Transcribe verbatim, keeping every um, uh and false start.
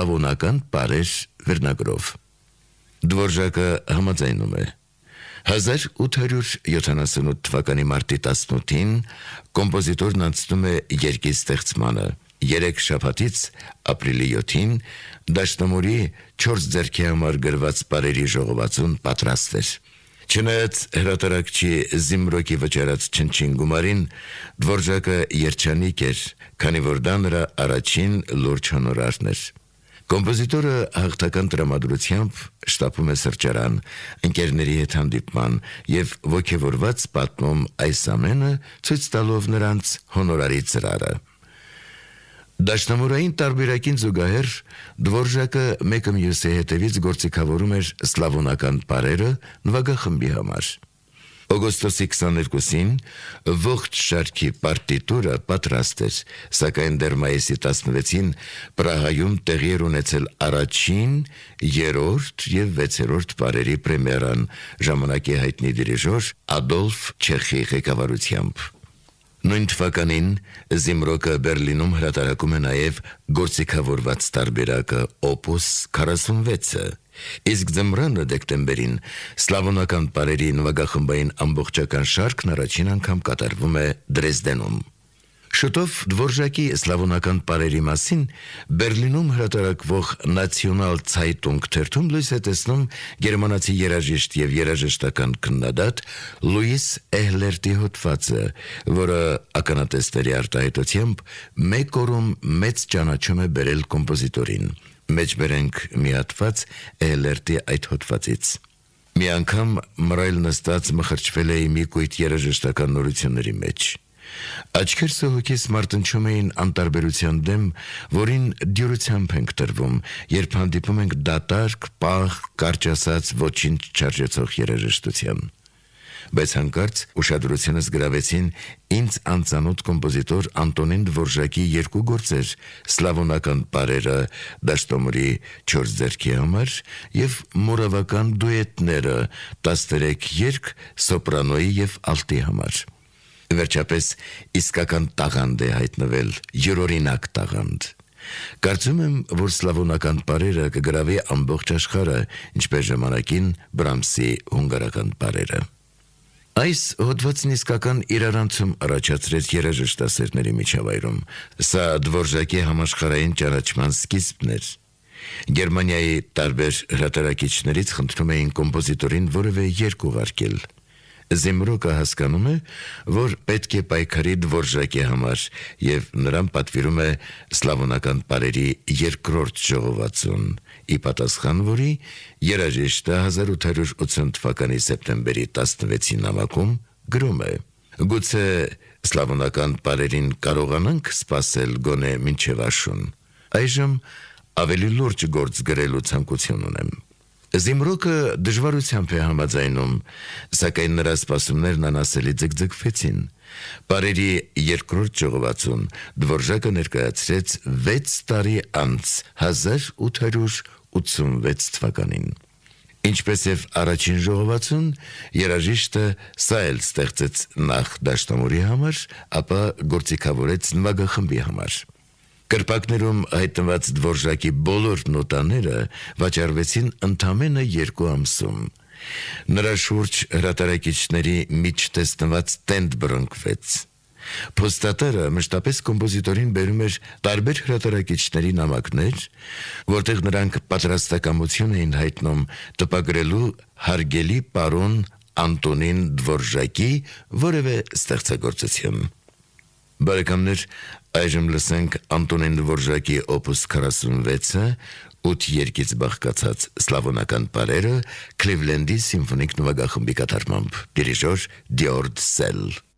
սլավոնական պարեր վերնագրով։ Դվորժակը համաձայնում է։ հազար ութ հարյուր յոթանասունութ թվականի մարտի տասնութին կոմպոզիտորն անցնում է երգի ստեղծմանը։ Երեք շաբաթից ապրիլի յոթին Դաշնամուրի չորս ձեռքի համար գրված պարերի ժողովածուն պատրաստ էր։ Չնայած հրատարակչի Զիմրոկի վճարած չնչին գումարին, Դվորժակը երջանիկ էր, քանի որ դա նրա առաջին լուրջ հոնորարն էր։ Կոմպոզիտորը հաղթական տրամադրությամբ շտապում է սրճարան, ընկերների հետ հանդիպման և ոգևորված պատմում այս ամենը, ցույց տալով նրանց հոնորարի ծրարը։ Դաշնամուրային տարբերակին զուգահեռ Դվորժակը մեկը մյուսի հետևից գործիքավորում էր սլավոնական պարերը նվագախմբի համար։ Օգոստոսի քսաներկուսին ողջ շարքի պարտիտուրը պատրաստ էր, սակայն դեռ մայիսի տասնվեցին Պրահայում տեղի էր ունեցել առաջին, երրորդ և վեցերորդ պարերի պրեմիերան ժամանակի հայտնի դիրիժոր Ադոլֆ Չեխի ղեկավարությամբ։ Նույն թվականին Զիմրոկը Բերլինում հրատարակում է նաև գործիքավորված տարբերակը օպուս քառասունվեցը, իսկ ձմռանը դեկտեմբերին սլավոնական պարերի նվագախմբային ամբողջական շարքն առաջին անգամ կատարվում է Դրեզդենում։ Շուտով Դվորժակի սլավոնական պարերի մասին Բերլինում հրատարակվող Նացիոնալ Ցայտունգ թերթում լույս է տեսնում գերմանացի երաժիշտ և երաժշտական քննադատ Լուիս Էհլերտի հոդվածը, որը ականատեսների արտահայտությամբ մեկ օրում մեծ ճանաչում է բերել կոմպոզիտորին։ Մեջբերենք մի հատված Էհլերտի այդ հոդվածից։ Մի անգամ մռայլ նստած մխրճվել էի մի կույտ երաժշտական նորությունների մեջ։ Աչքերս ու հոգիս մարտնչում էին անտարբերության դեմ, որին դյուրությամբ ենք տրվում, երբ հանդիպում ենք դատարկ, պաղ, կարճ ասած ոչինչ չարժեցող երաժշտության։ Բայց հանկարծ ուշադրությունս գրավեցին ինձ անծանոթ կոմպոզիտոր Անտոնին Դվորժակի երկու գործեր՝ սլավոնական պարերը Դաշտոմուրի չորս ձեռքի համար և մորավական դուետները տասներեք երգ սոպրանոյի և ալտի համար։ Վերջապես իսկական տաղանդ է հայտնվել, յուրօրինակ տաղանդ։ Կարծում եմ, որ սլավոնական պարերը կգրավի ամբողջ աշխարհը, ինչպես ժամանակին Բրամսի հունգարական պարերը։ Այս հոդվածն իսկական իրարանցում առաջացրեց երաժշտասերների միջավայրում։ Սա Դվորժակի համաշխարհային ճանաչման սկիզբն էր։ Գերմանիայի տարբեր հրատարակիչներից խնդրում էին կոմպոզիտորին որևէ երգ ուղարկել։ Զիմրոկը հասկանում է, որ պետք է պայքարի Դվորժակի համար և նրան պատվիրում է սլավոնական պարերի երկրորդ ժողովածուն, ի պատասխան որի երաժիշտը հազար ութ հարյուր ութսուն թվականի սեպտեմբերի տասնվեցին նամակում գրում է. «Գուցե սլավոնական պարերին կարողանանք սպասել գոնե մինչև աշուն։ Այժմ ավելի լուրջ գործ գրելու ցանկություն ունեմ»։ Զիմրոկը դժվարությամբ է համաձայնում, սակայն նրա սպասումներն անասելի ձգձգվեցին։ Պարերի երկրորդ ժողովածուն Դվորժակը ներկայացրեց վեց տարի անց հազար ութ հարյուր ութսունվեց թվականին։ Ինչպես և առաջին ժողովածուն, երաժիշտը սա էլ ստեղծեց նախ Դաշնամուրի համար, ապա գործիքավորեց նվագախմբի համար։ Կրպակներում հայտնված Դվորժակի բոլոր նոտաները վաճառվեցին ընդամենը երկու ամսում։ Նրա շուրջ հրատարակիչների միջտեսնված տենդ բռնկվեց։ Փոստատարը մշտապես կոմպոզիտորին բերում էր տարբեր հրատարակիչների նամակներ, որտեղ նրանք պատրաստակամություն էին հայտնում տպագրելու հարգելի պարոն Անտոնին Դվորժակի որևէ ստեղծագործություն։ Բարեկամներ, այժմ լսենք Անտոնին Դվորժակի օպուս քառասունվեցը, ութ երգից բաղկացած սլավոնական պարերը Քլիվլենդի սիմֆոնիկ նվագախմբի կատարմամբ, դիրիժոր Գյորգ Սել։